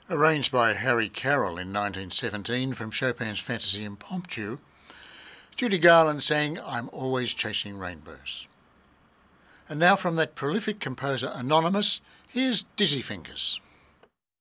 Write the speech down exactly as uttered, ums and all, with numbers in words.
Arranged by Harry Carroll in nineteen seventeen from Chopin's Fantasy Impromptu, Judy Garland sang I'm Always Chasing Rainbows. And now from that prolific composer Anonymous, here's Dizzy Fingers.